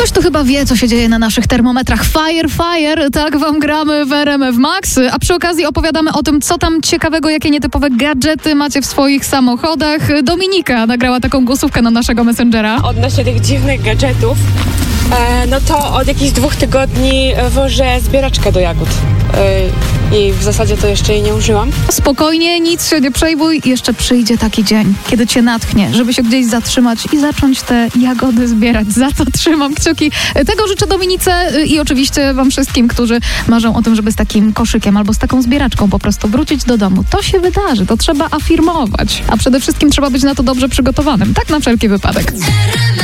Ktoś tu chyba wie, co się dzieje na naszych termometrach. Fire, tak wam gramy w RMF Max. A przy okazji opowiadamy o tym, co tam ciekawego, jakie nietypowe gadżety macie w swoich samochodach. Dominika nagrała taką głosówkę na naszego Messengera. Odnośnie tych dziwnych gadżetów, no to od jakichś 2 tygodni wożę zbieraczkę do jagód. I w zasadzie to jeszcze jej nie użyłam. Spokojnie, nic się nie przejmuj. Jeszcze przyjdzie taki dzień, kiedy cię natchnie, żeby się gdzieś zatrzymać i zacząć te jagody zbierać. Za to trzymam kciuki. Tego życzę Dominice i oczywiście wam wszystkim, którzy marzą o tym, żeby z takim koszykiem albo z taką zbieraczką po prostu wrócić do domu. To się wydarzy, to trzeba afirmować. A przede wszystkim trzeba być na to dobrze przygotowanym. Tak na wszelki wypadek.